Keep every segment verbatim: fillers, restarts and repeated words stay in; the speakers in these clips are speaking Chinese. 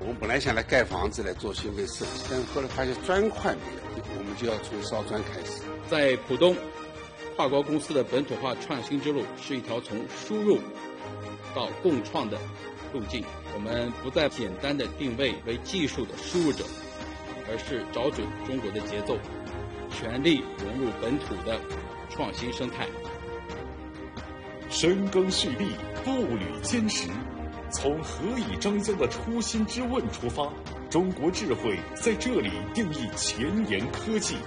我们本来想来盖房子来做消费设计，但是后来发现砖块没有，我们就要从烧砖开始。 在浦东，跨国公司的本土化创新之路是一条从输入到共创的路径。我们不再简单的定位为技术的输入者，而是找准中国的节奏，全力融入本土的创新生态。 深耕蓄力，步履坚实，从何以张江的初心之问出发，中国智慧在这里定义前沿科技。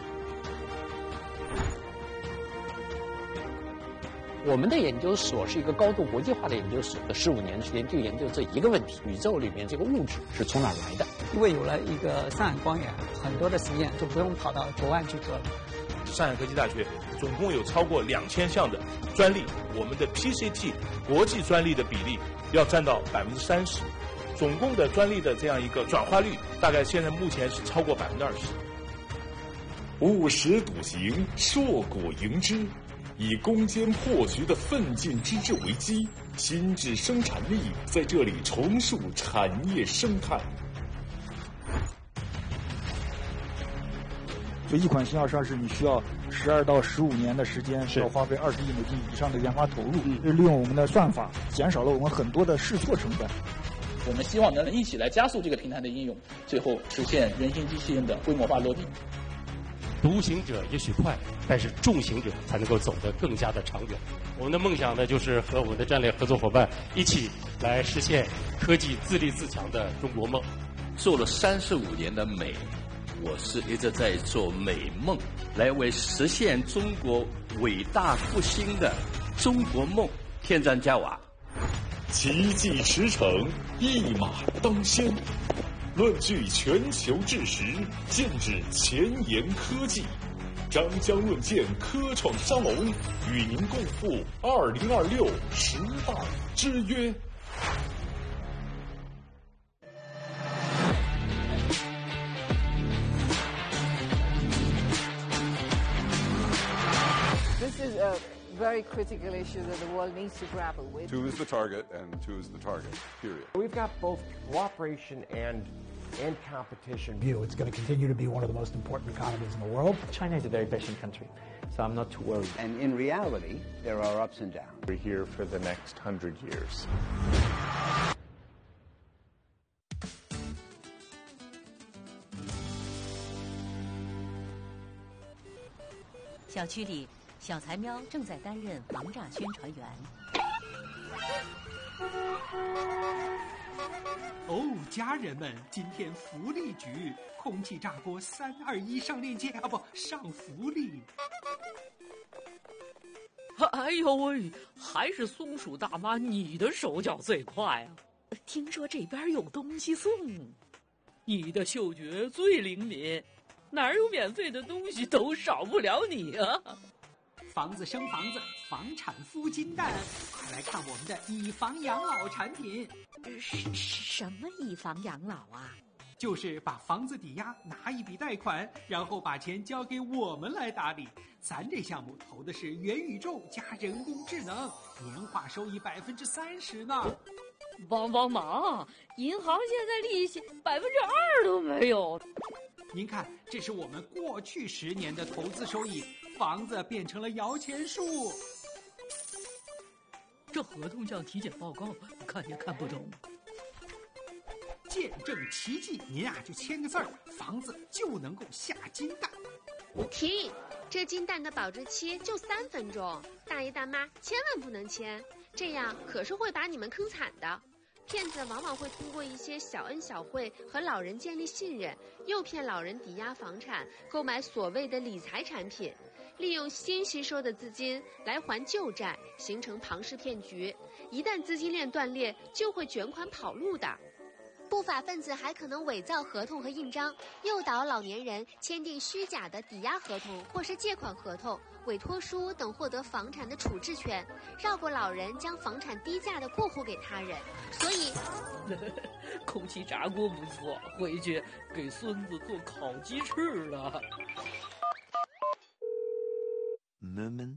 我们的研究所是一个高度国际化的研究所，十五年时间就研究这一个问题：宇宙里面这个物质是从哪来的？ 因为有了一个上海光源，很多的实验就不用跑到国外去做了。 上海科技大学总共有超过两千项的专利，我们的 P C T 国际专利的比例要占到百分之三十，总共的专利的这样一个转化率，大概现在目前是超过百分之二十。 务实笃行，硕果迎之。以攻坚破局的奋进之志为基，新质生产力在这里重塑产业生态。 所以一款新二十二式你需要十二到十五年的时间，需要花费二十亿美金以上的研发投入。嗯，利用我们的算法，减少了我们很多的试错成本。 我们希望能一起来加速这个平台的应用，最后实现人形机器人的规模化落地。 独行者也许快，但是众行者才能够走得更加的长远。我们的梦想呢，就是和我们的战略合作伙伴一起来实现科技自立自强的中国梦。 做了三十五年的美，我是一直在做美梦，来为实现中国伟大复兴的中国梦添砖加瓦。 奇迹驰骋，一马当先。论据全球智识，剑指前沿科技。张江论剑科创沙龙与您共赴二零二六时代之约。 This is a very critical issue that the world needs to grapple with. Two is the target, and two is the target, period. We've got both cooperation and and competition. View. It's going to continue to be one of the most important economies in the world. China is a very patient country, so I'm not too worried. And in reality, there are ups and downs. We're here for the next hundred years. 小区里，小财喵正在担任防诈宣传员。 哦，家人们，今天福利局空气炸锅三二一上链接啊，不上福利。 哎呦喂，还是松鼠大妈你的手脚最快啊！听说这边有东西送，你的嗅觉最灵敏，哪儿有免费的东西都少不了你啊！ 房子生房子，房产孵金蛋，快来看我们的以房养老产品。 什什么以房养老啊？ 就是把房子抵押，拿一笔贷款，然后把钱交给我们来打理。咱这项目投的是元宇宙加人工智能，年化收益百分之三十呢。 帮帮忙！银行现在利息百分之二都没有。 您看，这是我们过去十年的投资收益，房子变成了摇钱树。 这合同像体检报告，看也看不懂。 见证奇迹，您啊就签个字儿，房子就能够下金蛋。 停！这金蛋的保质期就三分钟，大爷大妈千万不能签，这样可是会把你们坑惨的。骗子往往会通过一些小恩小惠和老人建立信任，诱骗老人抵押房产，购买所谓的理财产品，利用新吸收的资金来还旧债，形成庞氏骗局。一旦资金链断裂，就会卷款跑路的。 不法分子还可能伪造合同和印章，诱导老年人签订虚假的抵押合同或是借款合同、委托书等，获得房产的处置权，绕过老人将房产低价的过户给他人。所以， 空气炸锅不错，回去给孙子做烤鸡翅了。 Moment